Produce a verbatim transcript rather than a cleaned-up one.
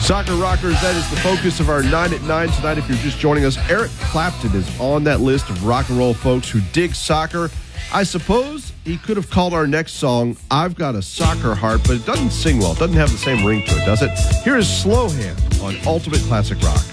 Soccer Rockers, that is the focus of our nine at nine tonight. If you're just joining us, Eric Clapton is on that list of rock and roll folks who dig soccer. I suppose he could have called our next song, I've Got a Soccer Heart, but it doesn't sing well. It doesn't have the same ring to it, does it? Here is Slow Hand on Ultimate Classic Rock.